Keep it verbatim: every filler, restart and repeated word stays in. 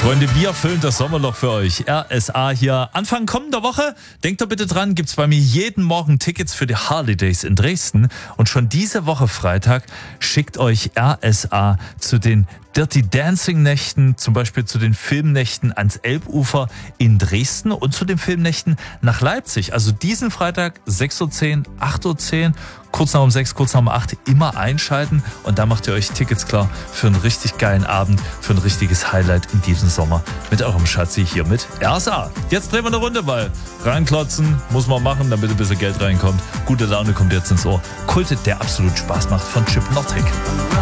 Freunde, wir füllen das Sommerloch für euch. R S A hier. Anfang kommender Woche, denkt doch bitte dran, gibt's bei mir jeden Morgen Tickets für die Harley Days in Dresden. Und schon diese Woche Freitag schickt euch R S A zu den Dirty Dancing Nächten, zum Beispiel zu den Filmnächten ans Elbufer in Dresden und zu den Filmnächten nach Leipzig. Also diesen Freitag sechs Uhr zehn, acht Uhr zehn, kurz nach um sechs, kurz nach um acht immer einschalten und da macht ihr euch Tickets klar für einen richtig geilen Abend, für ein richtiges Highlight in diesem Sommer mit eurem Schatzi hier mit R S A. Jetzt drehen wir eine Runde, weil reinklotzen muss man machen, damit ein bisschen Geld reinkommt. Gute Laune kommt jetzt ins Ohr. Kultet, der absolut Spaß macht von Chip Nordic.